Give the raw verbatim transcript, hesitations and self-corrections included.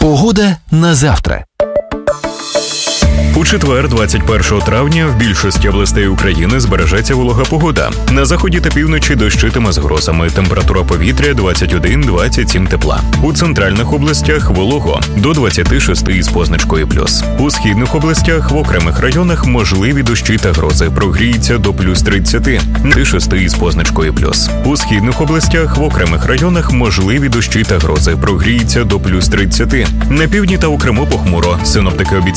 Погода на завтра. У четвер, двадцять першого травня, в більшості областей України збережеться волога погода. На заході та півночі дощитиме з грозами. Температура повітря двадцять один - двадцять сім тепла. У центральних областях волого до двадцять шість із позначкою плюс. У східних областях в окремих районах можливі дощі та грози. Прогріється до плюс тридцять шість із позначкою плюс. У східних областях в окремих районах можливі дощі та грози. Прогріється до плюс тридцять. На півдні та у Криму похмуро. Синоптики обіцяють